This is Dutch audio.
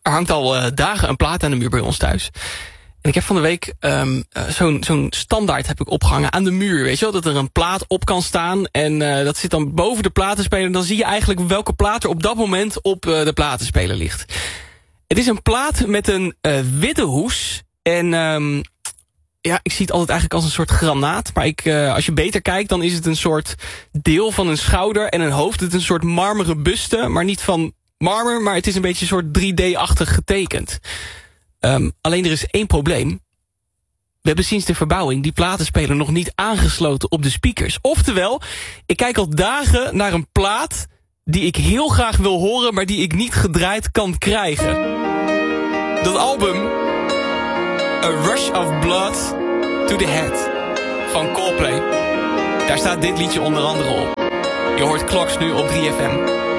Er hangt al dagen een plaat aan de muur bij ons thuis. En ik heb van de week zo'n standaard heb ik opgehangen aan de muur. Weet je wel, dat er een plaat op kan staan. En dat zit dan boven de platenspeler. En dan zie je eigenlijk welke plaat er op dat moment op de platenspeler ligt. Het is een plaat met een witte hoes. En ik zie het altijd eigenlijk als een soort granaat. Maar als je beter kijkt, dan is het een soort deel van een schouder en een hoofd. Het is een soort marmeren buste, maar niet van marmer. Maar het is een beetje een soort 3D-achtig getekend. Alleen er is één probleem. We hebben sinds de verbouwing die platenspeler nog niet aangesloten op de speakers. Oftewel, ik kijk al dagen naar een plaat die ik heel graag wil horen, maar die ik niet gedraaid kan krijgen. Dat album, A Rush of Blood to the Head van Coldplay. Daar staat dit liedje onder andere op. Je hoort Clocks nu op 3FM.